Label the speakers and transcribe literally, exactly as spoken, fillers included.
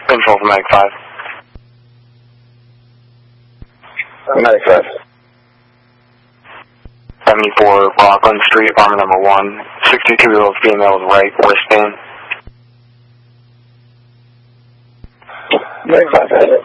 Speaker 1: Control for Medic five.
Speaker 2: Medic five.
Speaker 1: seventy-four Rockland Street, apartment number one. sixty-two-year-old female with right wristband.
Speaker 2: Medic five,